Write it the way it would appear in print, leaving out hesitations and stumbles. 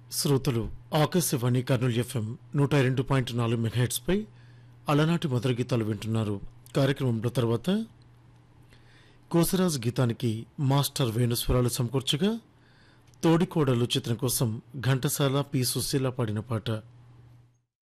శ్రోతలు Akashvani Kurnool FM 102.4 megahertz పై అలనాటి మధుర గీతాలు వింటున్నారు. కార్యక్రమంలో తర్వాత కోసరాజు గీతానికి మాస్టర్ వేణుస్వరాలు సమకూర్చగా తోడికోడలు చిత్రం కోసం ఘంటసాల పి సుశీల పాడిన పాట.